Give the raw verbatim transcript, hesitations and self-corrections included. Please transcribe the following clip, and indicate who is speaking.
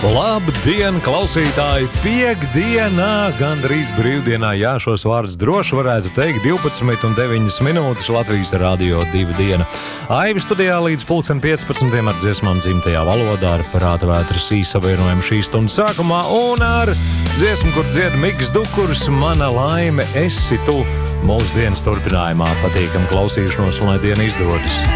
Speaker 1: Labdien, klausītāji! Piektdienā, gandrīz brīvdienā, jā, šos vārdus droši varētu teikt, divpadsmit un deviņas minūtes Latvijas radio divi diena. Aivi studijā līdz pulksten piecpadsmitiem ar dziesmām dzimtajā valodā, ar Prāta vētras īsavienojumu šīs stundas sākumā un ar dziesmu, kur dzied Miks Dukurs, Mana laime esi tu. Mūsu dienas turpinājumā patīkam klausīšanos un lai diena izdodas.